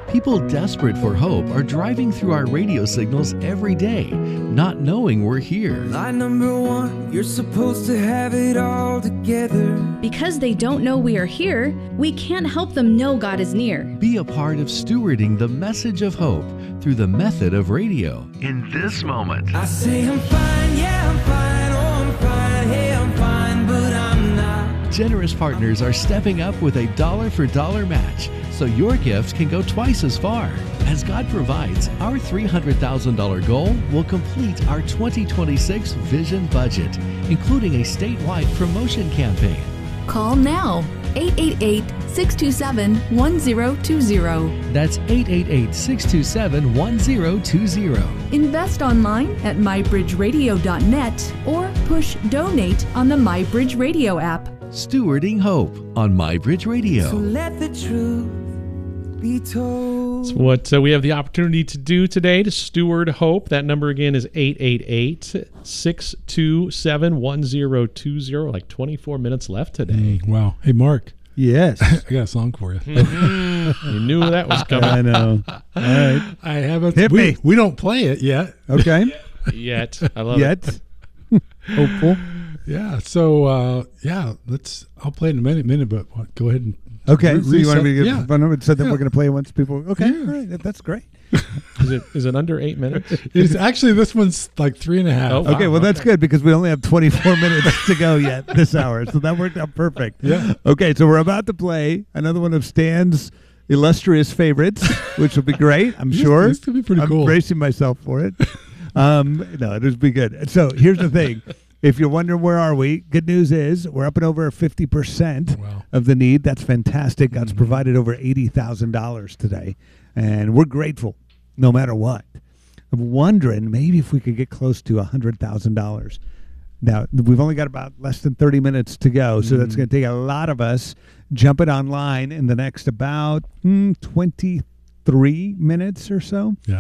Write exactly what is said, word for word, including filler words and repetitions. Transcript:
People desperate for hope are driving through our radio signals every day, not knowing we're here. Line number one, you're supposed to have it all together. Because they don't know we are here, we can't help them know God is near. Be a part of stewarding the message of hope through the method of radio in this moment. I say I'm fine, yeah, I'm fine, oh, I'm fine, hey, I'm fine, but I'm not. Generous partners are stepping up with a dollar for dollar match, so your gift can go twice as far. As God provides, our three hundred thousand dollars goal will complete our twenty twenty-six vision budget, including a statewide promotion campaign. Call now, eight eight eight, six two seven, one zero two zero. That's eight eight eight, six two seven, one zero two zero. Invest online at my bridge radio dot net or push donate on the MyBridge Radio app. Stewarding Hope on MyBridge Radio. So let the truth be told. That's what uh, we have the opportunity to do today to steward hope. That number again is eight eight eight, six two seven, one zero two zero. Like twenty-four minutes left today. Mm, wow. Hey, Mark. Yes. I got a song for you. Mm-hmm. You knew that was coming. I know. All right. I haven't. Hit we, me. we don't play it yet. Okay. Yet. I love Yet. it. Hopeful. Yeah. So, uh, yeah, let's, I'll play it in a minute, minute but what, go ahead and. Okay. re- So you want reset. me to get Yeah. phone number so that Yeah. we're going to play it once people. Okay. Yeah. All right. that- That's great. Is it is it under eight minutes? It's actually, this one's like three and a half. Oh, wow. Okay. Well, that's good because we only have twenty-four minutes to go yet this hour. So that worked out perfect. Yeah. Okay. So we're about to play another one of Stan's illustrious favorites, which will be great. I'm This- sure. this could be pretty I'm cool. bracing myself for it. Um, no, it'll be good. So here's the thing. If you're wondering where are we, good news is we're up and over fifty percent Wow. of the need. That's fantastic. God's Mhm. provided over eighty thousand dollars today, and we're grateful no matter what. I'm wondering maybe if we could get close to one hundred thousand dollars. Now, we've only got about less than thirty minutes to go, so that's Mhm. going to take a lot of us jumping online in the next about mm, twenty-three minutes or so. Yeah.